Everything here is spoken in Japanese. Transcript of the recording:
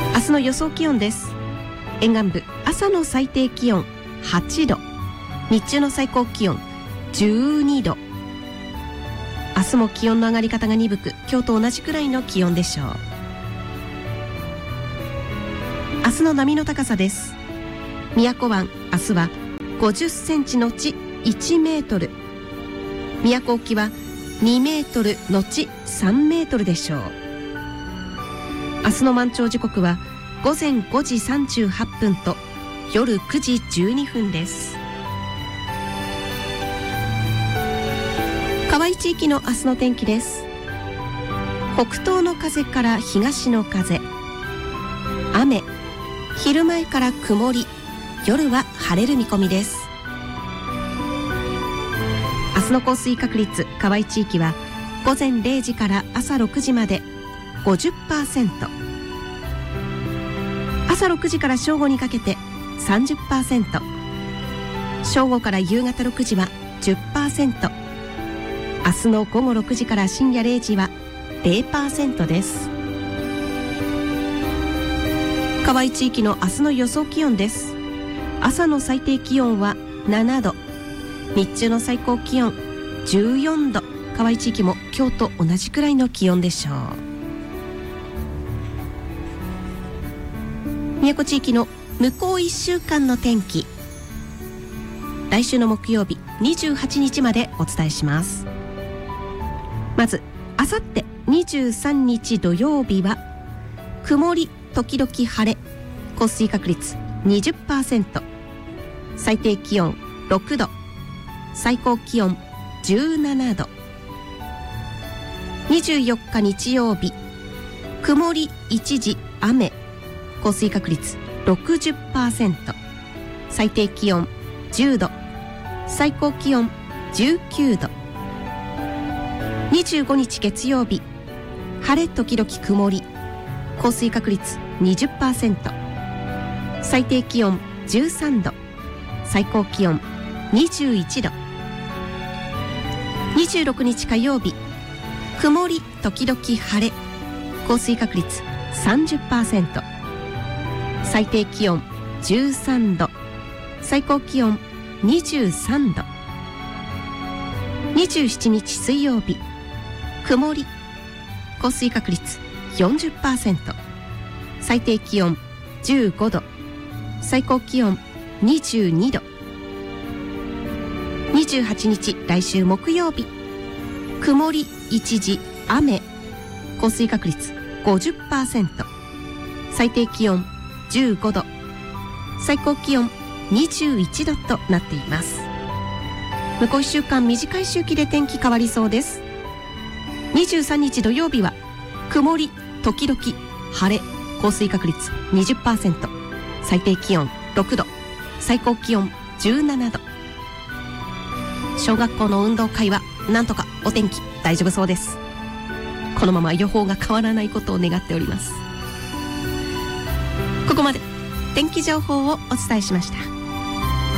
明日の予想気温です。沿岸部朝の最低気温8度、日中の最高気温12度。明日も気温の上がり方が鈍く、今日と同じくらいの気温でしょう。明日の波の高さです。宮古湾明日は50センチのち1メートル、宮古沖は2メートルのち3メートルでしょう。明日の満潮時刻は午前5時38分と夜9時12分です。河合地域の明日の天気です。北東の風から東の風、雨、昼前から曇り、夜は晴れる見込みです。明日の降水確率、河合地域は午前0時から朝6時まで 50%、 朝6時から正午にかけて 30%、 正午から夕方6時は 10%、 明日の午後6時から深夜0時は 0% です。河合地域の明日の予想気温です。朝の最低気温は7度、日中の最高気温14度。河合地域も今日と同じくらいの気温でしょう。宮古地域の向こう1週間の天気、来週の木曜日28日までお伝えします。まずあさって23日土曜日は曇り時々晴れ、降水確率 20%、 最低気温6度、最高気温17度。24日日曜日、曇り一時雨、降水確率 60%、 最低気温10度、最高気温19度。25日月曜日、晴れ時々曇り、降水確率 20%、 最低気温13度、最高気温21度。26日火曜日、曇り時々晴れ、降水確率 30%、 最低気温13度、最高気温23度。27日水曜日、曇り、降水確率 40%、 最低気温15度、最高気温22度。28日来週木曜日、曇り一時雨、降水確率 50%、 最低気温15度、最高気温21度となっています。向こう1週間短い周期で天気変わりそうです。23日土曜日は曇り時々晴れ、降水確率 20%、 最低気温6度、最高気温17度。小学校の運動会はなんとかお天気大丈夫そうです。このまま予報が変わらないことを願っております。ここまで天気情報をお伝えしました。